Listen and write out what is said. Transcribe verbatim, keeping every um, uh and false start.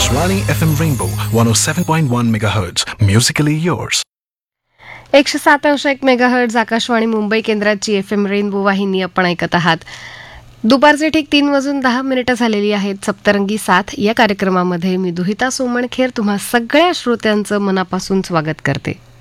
Akashvani F M Rainbow one oh seven point one megahertz. Musically yours. एकशे सात अंश एक मेगाहर्ट्ज आकाशवाणी मुंबई केंद्राची एफ एम रेनबो वाहिनी आपण ऐकत आहात. दुपारचे ठीक तीन वाजून दहा मिनिटं झालेली आहेत. सप्तरंगी साथ या कार्यक्रमामध्ये मी दुहिता सोमणखेर तुम्हा सगळ्या श्रोत्यांचं मनापासून स्वागत करते.